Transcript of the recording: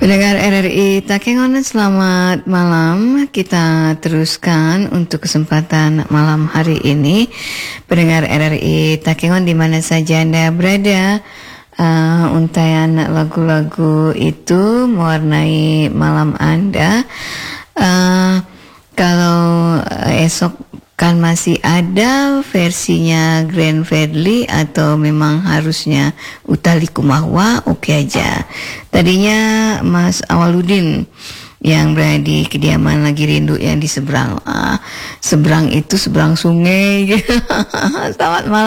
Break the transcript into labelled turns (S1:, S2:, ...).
S1: Pendengar RRI Takengon, selamat malam. Kita teruskan untuk kesempatan malam hari ini. Pendengar RRI Takengon di mana saja Anda berada, untayan lagu-lagu itu mewarnai malam Anda. Kalau esok kan masih ada versinya Grand Fadli atau memang harusnya Utali Kumahwa, oke aja. Tadinya Mas Awaludin yang berada di kediaman Lagi Rindu yang di seberang, seberang itu seberang sungai. Selamat malam.